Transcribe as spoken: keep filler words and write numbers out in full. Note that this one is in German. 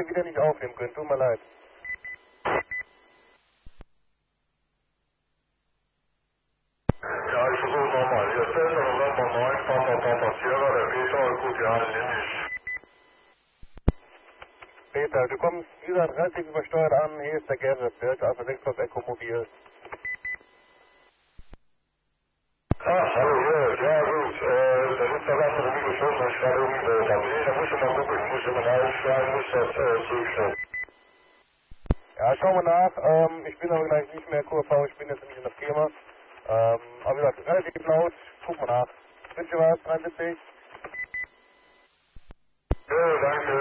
heute wieder nicht aufnehmen können, tut mir leid. Ja, ich versuche nochmal. Hier ist Delta November neun, Papa Papa Sierra, der Peter, gut, ja, nehme ich. Peter, du kommst wieder dreißig übersteuert an, hier ist der Gerrit, Delta Alpha sechs Club Echo Mobil. Ah, hallo, Gerrit, ja gut, äh, da ist der andere wie geschossen, ich gerade umgedreht habe. Nee, da muss ich mal gucken, muss ich mal aufschreiben, muss das äh, zurückstellen. Ja, schauen wir nach, ähm, ich bin aber gleich nicht mehr Q V, ich bin jetzt nämlich in der Firma. Ähm, aber wie gesagt, relativ laut, gucken wir nach. Wünsche was, dreiundsiebzig. Ja, danke.